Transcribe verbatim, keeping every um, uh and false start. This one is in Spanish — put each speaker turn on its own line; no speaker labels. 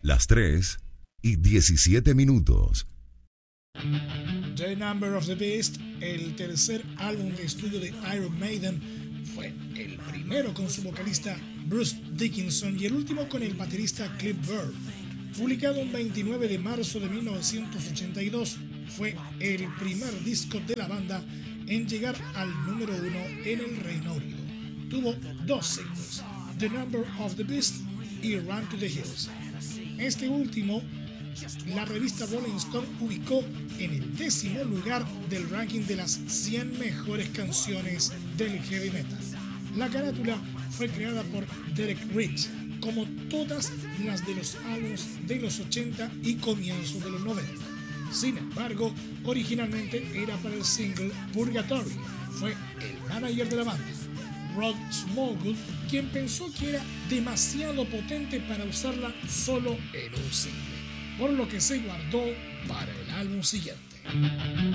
Las tres y diecisiete minutos.
The Number of the Beast, el tercer álbum de estudio de Iron Maiden, fue el primero con su vocalista Bruce Dickinson y el último con el baterista Cliff Burr. Publicado el veintinueve de marzo de mil novecientos ochenta y dos, fue el primer disco de la banda en llegar al número uno en el Reino Unido. Tuvo dos singles, The Number of the Beast y Run to the Hills. Este último, la revista Rolling Stone ubicó en el décimo lugar del ranking de las cien mejores canciones del heavy metal. La carátula fue creada por Derek Riggs, como todas las de los álbumes de los ochenta y comienzos de los noventa. Sin embargo, originalmente era para el single Purgatory. Fue el manager de la banda, Rod Smallwood, quien pensó que era demasiado potente para usarla solo en un single, por lo que se guardó para el álbum siguiente.